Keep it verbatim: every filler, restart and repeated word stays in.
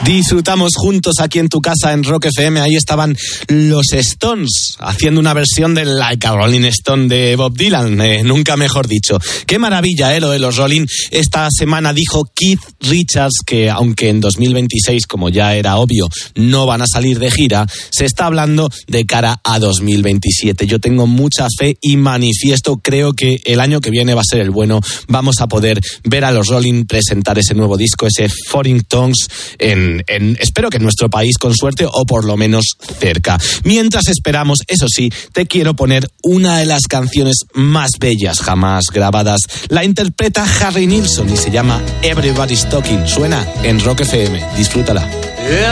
Disfrutamos juntos aquí en tu casa en Rock F M. Ahí estaban los Stones haciendo una versión de Like a Rolling Stone de Bob Dylan, eh, nunca mejor dicho. Qué maravilla, eh, lo de los Rolling. Esta semana dijo Keith Richards que aunque en dos mil veintiséis, como ya era obvio, no van a salir de gira, se está hablando de cara a dos mil veintisiete. Yo tengo mucha fe y manifiesto, creo que el año que viene va a ser el bueno. Vamos a poder ver a los Rolling presentar ese nuevo disco, ese Foreign Tongues, en En, espero que en nuestro país con suerte o por lo menos cerca. Mientras esperamos, eso sí, te quiero poner una de las canciones más bellas jamás grabadas. La interpreta Harry Nilsson y se llama Everybody's Talking. Suena en Rock F M. Disfrútala.